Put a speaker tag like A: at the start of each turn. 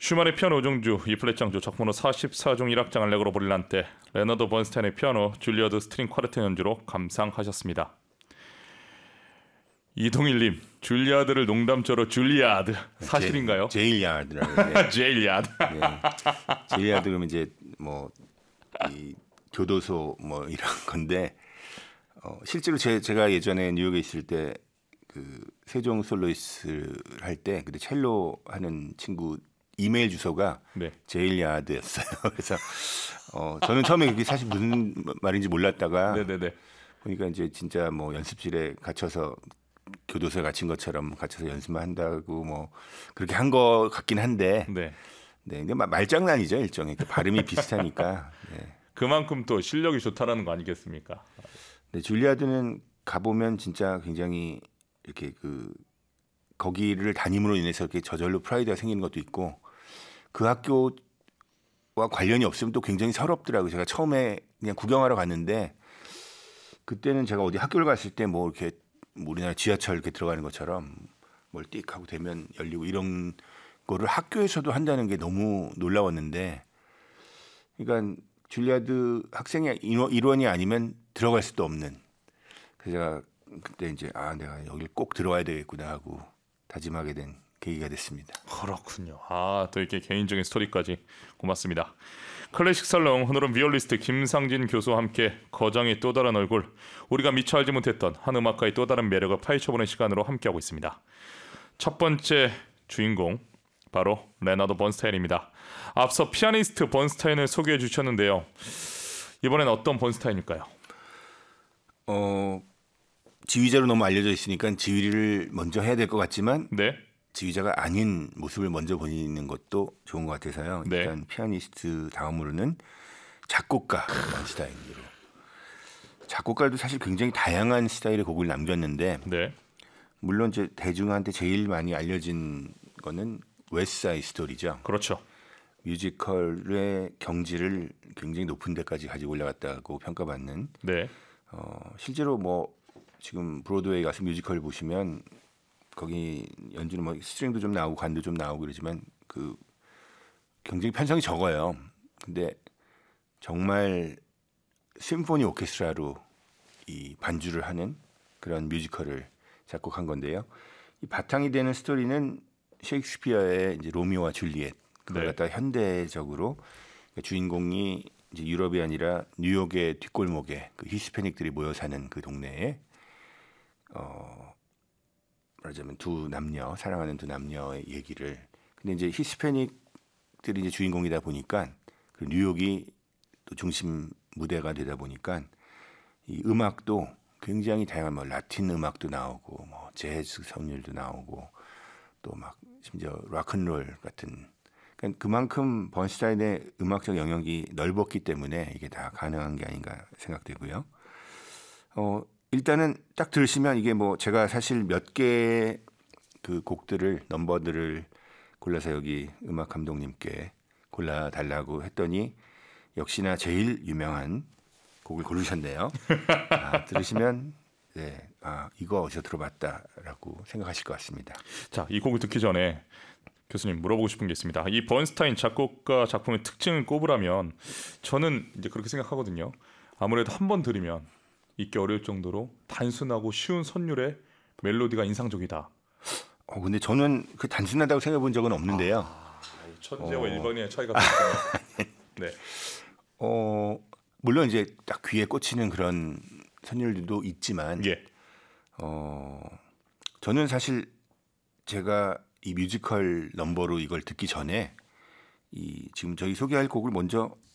A: 슈만의 피아노 5종주 E플랫 장조 작품으로 44종 1악장을 레고로 브릴란테 레너드 번스타인의 피아노 줄리어드 스트링 쿼르tet 연주로 감상하셨습니다. 이동일님, 줄리아드를 농담조로 줄리아드 사실인가요?
B: 제일야드라고
A: 제일야드.
B: 네. 제일야드 그러면 이제 뭐 이 교도소 뭐 이런 건데 실제로 제가 예전에 뉴욕에 있을 때 그 세종 솔로이스를 할 때 그때 첼로 하는 친구 이메일 주소가
A: 네.
B: 제일야드였어요. 그래서 저는 처음에 그게 사실 무슨 말인지 몰랐다가
A: 네네네.
B: 보니까 이제 진짜 뭐 연습실에 갇혀서 교도소에 갇힌 것처럼 갇혀서 연습만 한다고 뭐 그렇게 한 거 같긴 한데
A: 네.
B: 네, 근데 말장난이죠 일종의 발음이 비슷하니까. 네.
A: 그만큼 또 실력이 좋다라는 거 아니겠습니까?
B: 네, 줄리아드는 가보면 진짜 굉장히 이렇게 거기를 담임으로 인해서 이렇게 저절로 프라이드가 생기는 것도 있고 그 학교와 관련이 없으면 또 굉장히 서럽더라고요. 제가 처음에 그냥 구경하러 갔는데 그때는 제가 어디 학교를 갔을 때 뭐 이렇게 우리나라 지하철 이렇게 들어가는 것처럼 뭘 띡 하고 되면 열리고 이런 거를 학교에서도 한다는 게 너무 놀라웠는데 그러니까 줄리아드 학생의 일원이 아니면 들어갈 수도 없는. 그래서 제가 그때 이제 내가 여길 꼭 들어와야 되겠구나 하고 다짐하게 된 계기가 됐습니다.
A: 그렇군요. 또 이렇게 개인적인 스토리까지 고맙습니다. 클래식 살롱 오늘은 비올리스트 김상진 교수와 함께 거장의 또 다른 얼굴, 우리가 미처 알지 못했던 한 음악가의 또 다른 매력을 파헤쳐보는 시간으로 함께하고 있습니다. 첫 번째 주인공 바로 레너드 번스타인입니다. 앞서 피아니스트 번스타인을 소개해 주셨는데요. 이번엔 어떤 번스타인일까요?
B: 지휘자로 너무 알려져 있으니까 지휘를 먼저 해야 될 것 같지만
A: 네.
B: 지휘자가 아닌 모습을 먼저 보이는 것도 좋은 것 같아서요.
A: 네.
B: 일단 피아니스트 다음으로는 작곡가 번스타인으로. 작곡가도 사실 굉장히 다양한 스타일의 곡을 남겼는데
A: 네.
B: 물론 이제 대중한테 제일 많이 알려진 거는 웨스트사이드 스토리죠.
A: 그렇죠.
B: 뮤지컬의 경지를 굉장히 높은 데까지 가지고 올라갔다고 평가받는.
A: 네.
B: 실제로 뭐 지금 브로드웨이 가서 뮤지컬 보시면 거기 연주는 뭐 스트링도 좀 나오고 관도 좀 나오고 그러지만 굉장히 편성이 적어요. 근데 정말 심포니 오케스트라로 이 반주를 하는 그런 뮤지컬을 작곡한 건데요. 이 바탕이 되는 스토리는 셰익스피어의 이제 로미오와 줄리엣 그걸 갖다 현대적으로 그러니까 주인공이 이제 유럽이 아니라 뉴욕의 뒷골목에 그 히스패닉들이 모여 사는 그 동네에 말하자면 사랑하는 두 남녀의 얘기를. 근데 이제 히스패닉들이 이제 주인공이다 보니까 그 뉴욕이 또 중심 무대가 되다 보니까 이 음악도 굉장히 다양한 뭐 라틴 음악도 나오고 뭐 재즈 선율도 나오고 또 막 심지어 락앤롤 같은. 그러니까 그만큼 번스타인의 음악적 영역이 넓었기 때문에 이게 다 가능한 게 아닌가 생각되고요. 일단은 딱 들으시면 이게 뭐 제가 사실 몇 개의 그 곡들을 넘버들을 골라서 여기 음악 감독님께 골라달라고 했더니 역시나 제일 유명한 곡을 고르셨네요. 들으시면 네, 이거 어디서 들어봤다라고 생각하실 것 같습니다.
A: 자, 이 곡을 듣기 전에 교수님 물어보고 싶은 게 있습니다. 이 번스타인 작곡가 작품의 특징을 꼽으라면 저는 이제 그렇게 생각하거든요. 아무래도 한 번 들으면 잊기 어려울 정도로 단순하고 쉬운 선율의 멜로디가 인상적이다.
B: 근데 저는 그 단순하다고 생각해 본 적은 없는데요.
A: 천재와 일반인의 차이가 크군요. 네.
B: 물론 이제 딱 귀에 꽂히는 그런 선율들도 있지만,
A: 예.
B: 저는 사실 제가 이 뮤지컬 넘버로 이걸 듣기 전에 이 지금 저희 소개할 곡을 먼저